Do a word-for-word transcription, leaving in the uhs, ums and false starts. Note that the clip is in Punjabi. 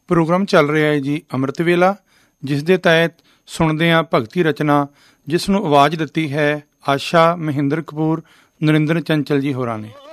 ਪ੍ਰੋਗਰਾਮ ਚੱਲ ਰਿਹਾ ਹੈ ਜੀ ਅੰਮ੍ਰਿਤ ਵੇਲਾ, ਜਿਸ ਦੇ ਤਹਿਤ ਸੁਣਦੇ ਹਾਂ ਭਗਤੀ ਰਚਨਾ, ਜਿਸ ਨੂੰ ਆਵਾਜ਼ ਦਿੱਤੀ ਹੈ ਆਸ਼ਾ, ਮਹਿੰਦਰ ਕਪੂਰ, ਨਰਿੰਦਰ ਚੰਚਲ ਜੀ ਹੋਰਾਂ ਨੇ।